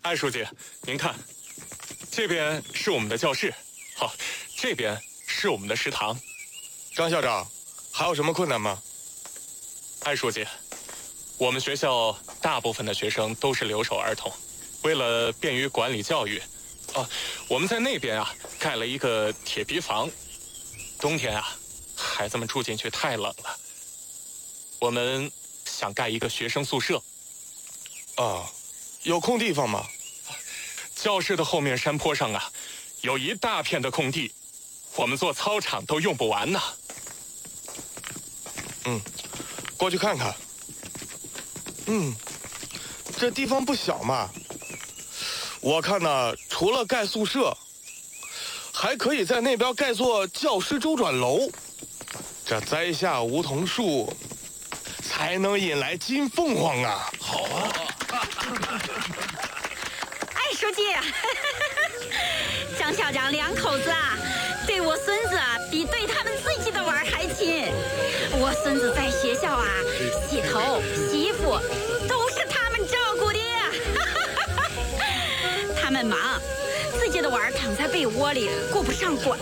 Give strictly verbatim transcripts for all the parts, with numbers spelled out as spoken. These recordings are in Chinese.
艾书记，您看，这边是我们的教室，好，这边是我们的食堂。 张校长，还有什么困难吗？ 艾书记，我们学校大部分的学生都是留守儿童，为了便于管理教育，啊，我们在那边啊盖了一个铁皮房，冬天啊，孩子们住进去太冷了，我们想盖一个学生宿舍。 啊，有空地方吗？ 教室的后面山坡上啊，有一大片的空地，我们做操场都用不完呢。 嗯，过去看看。嗯，这地方不小嘛。我看呢，除了盖宿舍，还可以在那边盖座教师周转楼。这栽下梧桐树，才能引来金凤凰啊！ 好啊！ 艾书记，张校长两口子啊，对我孙子啊，比对他们自己的娃儿还亲。我孙子在学校啊，洗头、洗衣服都是他们照顾的。他们忙，自己的娃儿躺在被窝里顾不上管。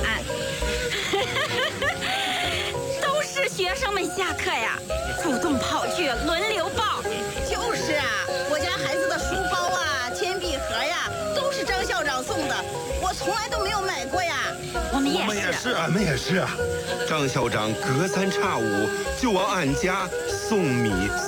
都是学生们下课呀，主动跑去轮流抱。 就是啊，我家孩子的书包啊、铅笔盒呀，都是张校长送的，我从来都没有买过呀。 我们也是， 我们也是，俺们也是啊。张校长隔三差五就往俺家送米。